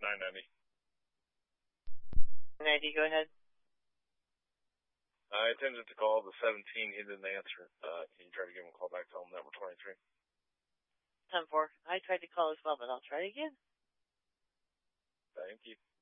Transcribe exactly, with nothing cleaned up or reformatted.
nine ninety. ninety, go ahead. I attempted to call the seventeen. He didn't answer. Uh, can you try to give him a call back? Tell him that we're twenty-three. ten four. I tried to call as well, but I'll try again. Thank you.